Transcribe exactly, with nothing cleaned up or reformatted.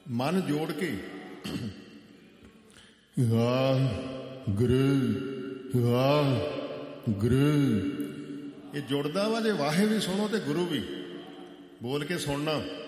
ਮਨ ਜੋੜ ਕੇ ਵਾਹਿਗੁਰੂ ਵਾਹਿਗੁਰੂ ਇਹ ਜੁੜਦਾ ਵਾ। ਜੇ ਵਾਹੇ ਵੀ ਸੁਣੋ ਤੇ ਗੁਰੂ ਵੀ ਬੋਲ ਕੇ ਸੁਣਨਾ।